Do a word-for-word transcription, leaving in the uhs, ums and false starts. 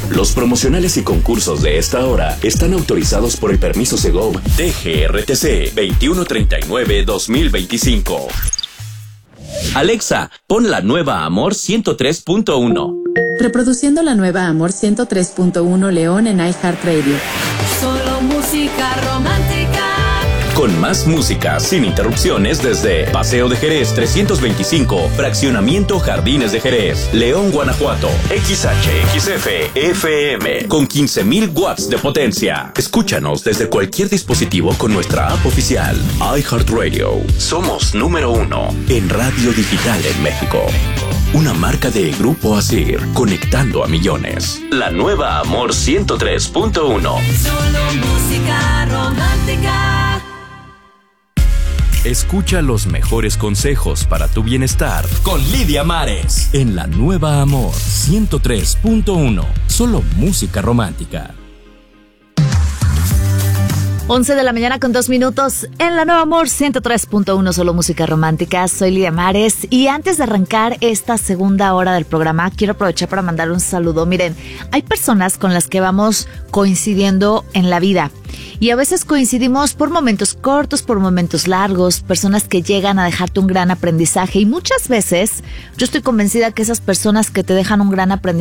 Los promocionales y concursos de esta hora están autorizados por el permiso Segov D G R T C veintiuno treinta y nueve guión dos mil veinticinco. Alexa, pon la nueva Amor ciento tres punto uno. Reproduciendo la nueva Amor ciento tres punto uno León en iHeartRadio. Solo música romántica. Con más música, sin interrupciones desde Paseo de Jerez trescientos veinticinco, Fraccionamiento Jardines de Jerez, León, Guanajuato. X H X F F M con quince mil watts de potencia. Escúchanos desde cualquier dispositivo con nuestra app oficial iHeartRadio. Somos número uno en radio digital en México. Una marca de Grupo Asir, conectando a millones. La nueva Amor ciento tres punto uno. Solo música romántica. Escucha los mejores consejos para tu bienestar con Lidia Mares en la nueva Amor ciento tres punto uno. Solo música romántica. once de la mañana con dos minutos en la nueva Amor ciento tres punto uno, solo música romántica. Soy Lidia Mares y antes de arrancar esta segunda hora del programa quiero aprovechar para mandar un saludo. Miren, hay personas con las que vamos coincidiendo en la vida y a veces coincidimos por momentos cortos, por momentos largos, personas que llegan a dejarte un gran aprendizaje y muchas veces yo estoy convencida que esas personas que te dejan un gran aprendizaje